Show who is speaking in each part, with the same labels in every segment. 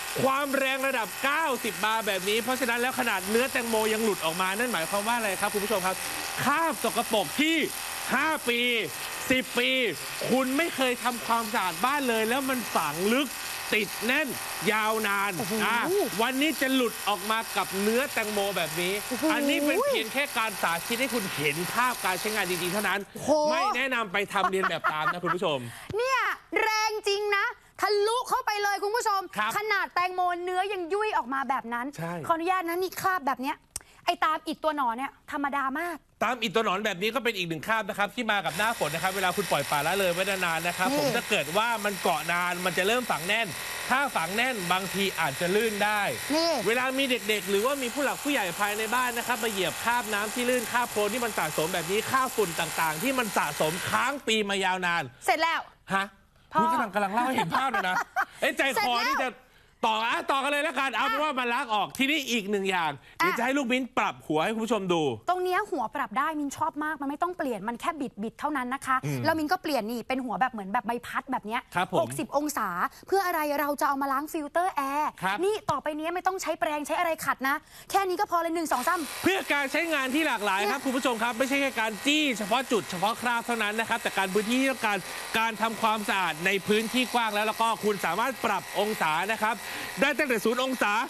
Speaker 1: ความแรงระดับ90 บาร์แบบนี้เพราะฉะนั้นแล้วขนาดเนื้อแตงโมยังหลุดออกมานั่นหมายความว่าอะไรครับคุณผู้ชมครับคราบสกปรกที่5 ปี10 ปีคุณไม่เคยทำความสะอาดบ้านเลยแล้วมันฝังลึกติดแน่นยาวนานวันนี้จะหลุดออกมากับเนื้อแตงโมแบบนี้อันนี้เป็นเพียงแค่การสาธิตให้คุณเห็นภาพการใช้งานดีๆเท่านั้นไม่แนะนำไปทำเรียนแบบตามนะคุณผู้ชม
Speaker 2: เนี่ยแรงจริงนะทะลุเข้าไปเลยคุณผู้ชมขนาดแตงโมเนื้อยังยุ่ยออกมาแบบนั้นขออนุญาตนะนี่คราบแบบเนี้ยไอ้ตามอิฐตัวหนอนเนี่ยธรรมดามาก
Speaker 1: ตามอิฐตัวหนอนแบบนี้ก็เป็นอีกหนึ่งคราบนะครับที่มากับหน้าฝนนะครับเวลาคุณปล่อยปละละเลยไว้นานๆนะครับผมถ้าเกิดว่ามันเกาะนานมันจะเริ่มฝังแน่นถ้าฝังแน่นบางทีอาจจะลื่นได้เวลามีเด็กๆหรือว่ามีผู้หลักผู้ใหญ่ภายในบ้านนะครับมาเหยียบคราบน้ำที่ลื่นคราบโคลนที่มันสะสมแบบนี้คราบฝุ่นต่างๆที่มันสะสมค้างปีมายาวนาน
Speaker 2: เสร็จแล้ว
Speaker 1: ฮะคุณกำลังเล่าให้เห็นภาพเลยนะใจคอที่จะต่อกันเลยแล้วกันเอาเป็นว่ามันล้างออกทีนี้อีกหนึ่งอย่างเดี๋ยวจะให้ลูกมิ้นปรับหัวให้คุณผู้ชมดู
Speaker 2: ตรงนี้หัวปรับได้มินชอบมากมันไม่ต้องเปลี่ยนมันแค่บิดเท่านั้นนะคะแล้วมินก็เปลี่ยนนี่เป็นหัวแบบเหมือนแบบใบพัดแบบนี้60 องศาเพื่ออะไรเราจะเอามาล้างฟิลเตอร์แอร์นี่ต่อไปนี้ไม่ต้องใช้แปรงใช้อะไรขัดนะแค่นี้ก็พอเลย1 2 3
Speaker 1: เพื่อการใช้งานที่หลากหลายครับคุณผู้ชมครับไม่ใช่แค่การจี้เฉพาะจุดเฉพาะคราบเท่านั้นนะครับแต่การพื้นที่ต้องการทำความสะอาดในพื้นที่กว้างแล้วก็คุณสามารถปรับองศานะครับได้ตั้งแต่0 องศา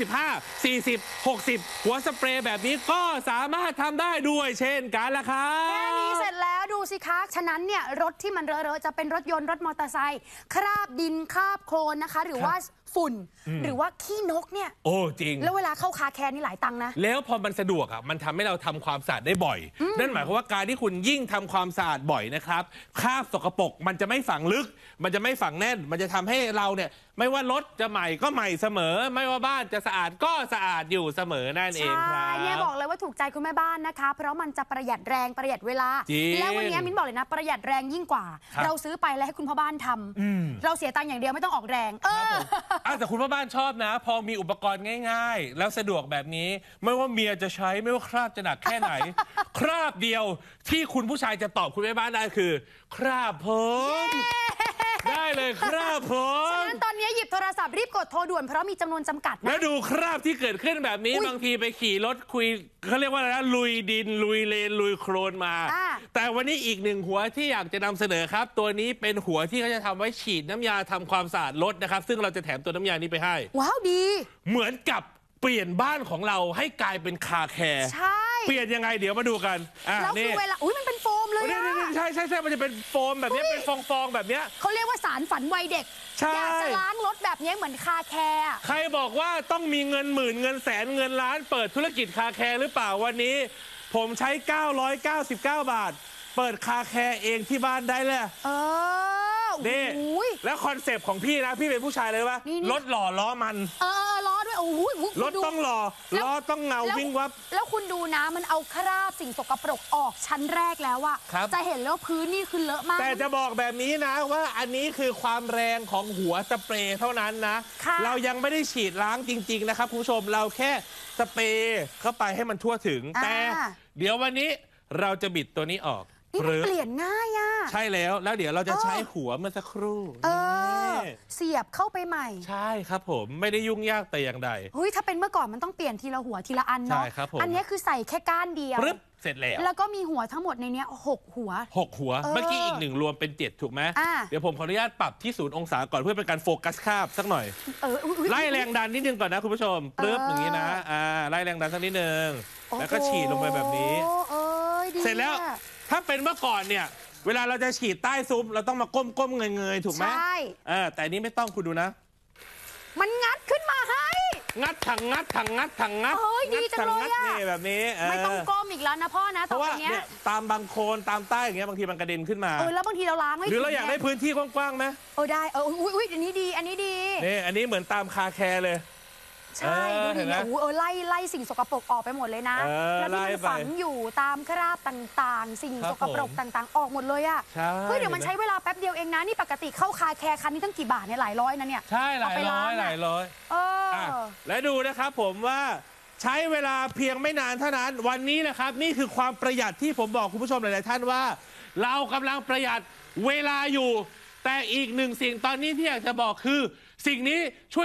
Speaker 1: 25 40 60หัวสเปรย์แบบนี้ก็สามารถทำได้ด้วยเช่นกันละครับ
Speaker 2: แค่นี้เสร็จแล้วดูสิคะฉะนั้นเนี่ยรถที่มันเรอะๆจะเป็นรถยนต์รถมอเตอร์ไซค์คราบดินคราบโคลนนะคะหรือว่าฝุ่นหรือว่าขี้นกเนี่ย
Speaker 1: โอ้จริง
Speaker 2: แล้วเวลาเข้าคาแคร์นี่หลายตังค์นะ
Speaker 1: แล้วพอมันสะดวกอ่ะมันทำให้เราทำความสะอาดได้บ่อยนั่นหมายความว่าการที่คุณยิ่งทำความสะอาดบ่อยนะครับคราบสกปรกมันจะไม่ฝังลึกมันจะไม่ฝังแน่นมันจะทำให้เราเนี่ยไม่ว่ารถจะใหม่ก็ใหม่เสมอไม่ว่าบ้านจะสะอาดก็สะอาดอยู่เสมอนั่นเองครับ
Speaker 2: ใช่เนี่ยบอกเลยว่าถูกใจคุณแม่บ้านนะคะเพราะมันจะประหยัดแรงประหยัดเวลาแล้ววันนี้มิ้นบอกเลยนะประหยัดแรงยิ่งกว่าเราซื้อไปแล้วให้คุณพ่อบ้านทำเราเสียตังค์อย่างเดียวไม่ต้องออกแรง
Speaker 1: แต่คุณพ่อบ้านชอบนะพอมีอุปกรณ์ง่ายๆแล้วสะดวกแบบนี้ไม่ว่าเมียจะใช้ไม่ว่าคราบจะหนักแค่ไหน คราบเดียวที่คุณผู้ชายจะตอบคุณแม่บ้านได้คือคราบผมได้เลยคราบผม
Speaker 2: ฉะนั้นตอนนี้หยิบโทรศัพท์รีบกดโทรด่วนเพราะมีจำนวนจำกัดนะ
Speaker 1: แล้วดูคราบที่เกิดขึ้นแบบนี้บางทีไปขี่รถคุยเขาเรียกว่าอะไรนะลุยดินลุยเลนลุยโคลนมาแต่วันนี้อีกหนึ่งหัวที่อยากจะนำเสนอครับตัวนี้เป็นหัวที่เขาจะทำไว้ฉีดน้ำยาทำความสะอาดรถนะครับซึ่งเราจะแถมตัวน้ำยานี้ไปให้
Speaker 2: ว้าวดี
Speaker 1: เหมือนกับเปลี่ยนบ้านของเราให้กลายเป็นคาแคร์
Speaker 2: ใช่
Speaker 1: เปลี่ยนยังไงเดี๋ยวมาดูกัน
Speaker 2: แล้วคือเวลามันเป็นโฟมเลย
Speaker 1: ใช่มันจะเป็นโฟมแบบนี้เป็นฟองแบบนี้
Speaker 2: เขาเรียกว่าสารฝันวัยเด็กอยากจะล้างรถแบบนี้เหมือนคาแคร์
Speaker 1: ใครบอกว่าต้องมีเงินหมื่นเงินแสนเงินล้านเปิดธุรกิจคาแคร์หรือเปล่าวันนี้ผมใช้999 บาทเปิดคาแคร์เองที่บ้านได้เลยนี่แล้วคอนเซปต์ของพี่นะพี่เป็นผู้ชายเลยว่ารถหล่อล้อมัน
Speaker 2: ล้อด้วย
Speaker 1: รถต้องหล่อล้อต้องเงาวิ่งวับ
Speaker 2: แล้วคุณดูนะมันเอาคราบสิ่งสกปรกออกชั้นแรกแล้วอะจะเห็นแล้วพื้นนี่คือเลอะมาก
Speaker 1: แต่จะบอกแบบนี้นะว่าอันนี้คือความแรงของหัวสเปรย์เท่านั้นนะเรายังไม่ได้ฉีดล้างจริงๆนะครับคุณผู้ชมเราแค่สเปรย์เข้าไปให้มันทั่วถึงแต่เดี๋ยววันนี้เราจะบิดตัวนี้ออก
Speaker 2: นี่มันเปลี่ยนง่ายอ่ะ
Speaker 1: ใช่แล้วเดี๋ยวเราจะใช้หัวเมื่อสักครู่
Speaker 2: เสียบเข้าไปใหม่
Speaker 1: ใช่ครับผมไม่ได้ยุ่งยากแต่อย่างใด
Speaker 2: ถ้าเป็นเมื่อก่อนมันต้องเปลี่ยนทีละหัวทีละอันเนาะอันนี้คือใส่แค่ก้านเดียว
Speaker 1: ปึ๊บเสร็จ
Speaker 2: แล้วก็มีหัวทั้งหมดในนี้6 หัว
Speaker 1: เมื่อกี้อีก1รวมเป็น7ถูกไหมเดี๋ยวผมขออนุญาตปรับที่0 องศาก่อนเพื่อเป็นการโฟกัสคราบสักหน่อยไล่แรงดันนิดนึงก่อนนะคุณผู้ชมปึ๊บอย่างนี้นะไล่แรงดันสักนิดนึงแล้วก็ฉีดลงไปแบบนี้เสร็จแล้วถ้าเป็นเมื่อก่อนเนี่ยเวลาเราจะฉีดใต้ซุ้มเราต้องมาก้มเงยถูกไหม
Speaker 2: ใช่
Speaker 1: แต่นี้ไม่ต้องคุณดูนะ
Speaker 2: มันงัดขึ้นมาให้
Speaker 1: งัดถังงัด
Speaker 2: ดีจังเลย
Speaker 1: นี่แบบนี้
Speaker 2: ไม่ต้องก้มอีกแล้วนะพ่อนะ
Speaker 1: เพราะว่าเนี่ยตามบางโคนตามใต้อย่างเงี้ยบางทีมันกระเด็นขึ้นมา
Speaker 2: แล้วบางทีเราล้างไม่
Speaker 1: หรือเราอยากได้พื้นที่กว้างๆไหม
Speaker 2: ได้อันนี้ดี
Speaker 1: นี่อันนี้เหมือนตามคาแคร์เลย
Speaker 2: ใช่ดูดิเนี่ยไล่สิ่งสกปรกออกไปหมดเลยนะแล้วที่มันฝังอยู่ตามคราบต่างๆสิ่งสกปรกต่างๆออกหมดเลยอ่ะเดี๋ยวมันใช้เวลาแป๊บเดียวเองนะนี่ปกติเข้าคาแคร์คันนี้ตั้งกี่บาทเนี่ยหลายร้อยนะเนี่ย
Speaker 1: ใช่หลายร้อยและดูนะครับผมว่าใช้เวลาเพียงไม่นานเท่านั้นวันนี้นะครับนี่คือความประหยัดที่ผมบอกคุณผู้ชมหลายๆท่านว่าเรากำลังประหยัดเวลาอยู่แต่อีกหนึ่งสิ่งตอนนี้ที่อยากจะบอกคือสิ่งนี้ช่วย